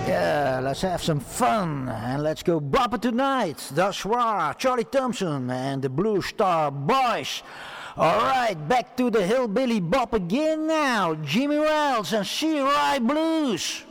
Yeah, let's have some fun and let's go bopper tonight. Das war Charlie Thompson and the Blue Star Boys. Alright, back to the hillbilly bop again now. Jimmy Wells and Sea Rye Blues.